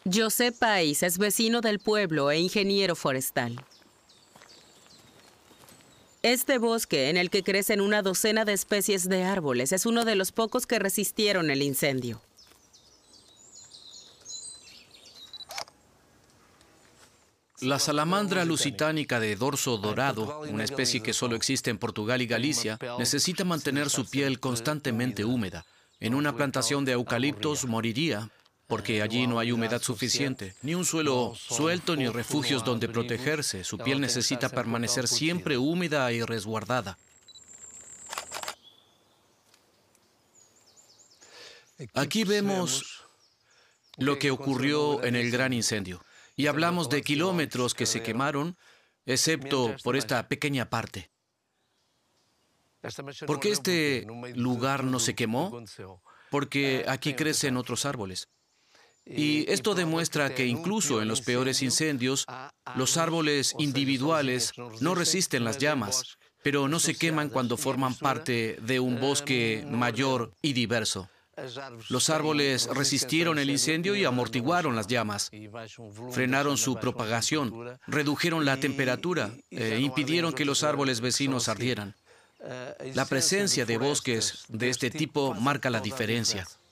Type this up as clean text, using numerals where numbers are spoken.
José País es vecino del pueblo e ingeniero forestal. Este bosque, en el que crecen una docena de especies de árboles, es uno de los pocos que resistieron el incendio. La salamandra lusitánica de dorso dorado, una especie que solo existe en Portugal y Galicia, necesita mantener su piel constantemente húmeda. En una plantación de eucaliptos moriría, porque allí no hay humedad suficiente, ni un suelo suelto ni refugios donde protegerse. Su piel necesita permanecer siempre húmeda y resguardada. Aquí vemos lo que ocurrió en el gran incendio. Y hablamos de kilómetros que se quemaron, excepto por esta pequeña parte. ¿Por qué este lugar no se quemó? Porque aquí crecen otros árboles. Y esto demuestra que incluso en los peores incendios, los árboles individuales no resisten las llamas, pero no se queman cuando forman parte de un bosque mayor y diverso. Los árboles resistieron el incendio y amortiguaron las llamas, frenaron su propagación, redujeron la temperatura e impidieron que los árboles vecinos ardieran. La presencia de bosques de este tipo marca la diferencia.